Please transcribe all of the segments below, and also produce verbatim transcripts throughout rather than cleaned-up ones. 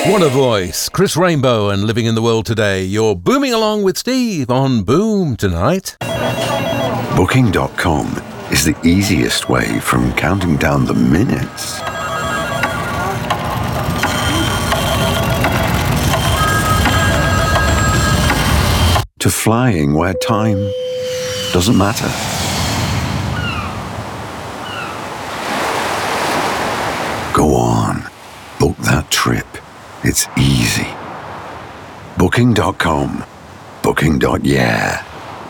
What a voice. Chris Rainbow and Living in the World Today. You're booming along with Steve on Boom tonight. Booking dot com is the easiest way from counting down the minutes to flying where time doesn't matter. Go on, book that trip. It's easy. Booking dot com. Booking. Yeah.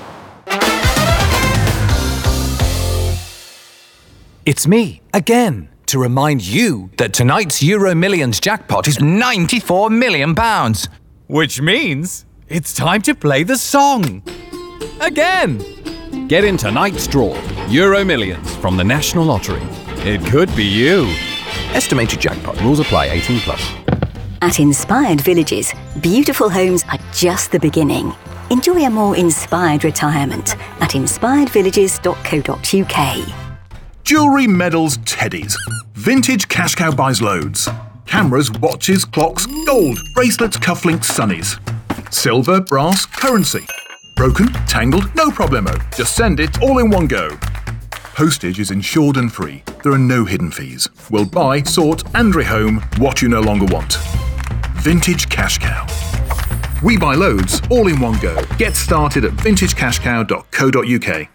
It's me, again, to remind you that tonight's Euro Millions jackpot is ninety-four million pounds. Which means it's time to play the song. Again. Get in tonight's draw, Euro Millions from the National Lottery. It could be you. Estimated jackpot. Rules apply. eighteen plus. At Inspired Villages, beautiful homes are just the beginning. Enjoy a more inspired retirement at inspired villages dot co dot uk. Jewellery, medals, teddies. Vintage Cash Cow buys loads. Cameras, watches, clocks, gold, bracelets, cufflinks, sunnies. Silver, brass, currency. Broken, tangled, no problemo. Just send it all in one go. Postage is insured and free. There are no hidden fees. We'll buy, sort and rehome what you no longer want. Vintage Cash Cow. We buy loads all in one go. Get started at vintage cash cow dot co dot uk.